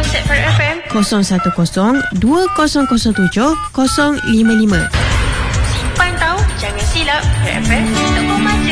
WhatsApp Parrot FM 010-2007-055. Simpan tahu, jangan silap. Parrot FM.